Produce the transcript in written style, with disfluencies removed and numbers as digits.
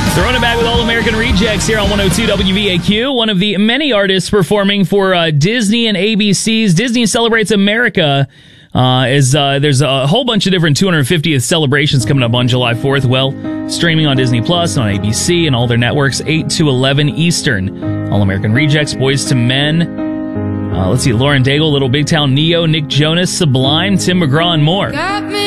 Throwing it back with All American Rejects here on 102 WVAQ. One of the many artists performing for Disney and ABC's Disney Celebrates America. There's a whole bunch of different 250th celebrations coming up on July 4th. Well, streaming on Disney Plus, on ABC, and all their networks, 8 to 11 Eastern. All American Rejects, Boys to Men. Let's see, Lauren Daigle, Little Big Town Neo, Nick Jonas, Sublime, Tim McGraw, and more.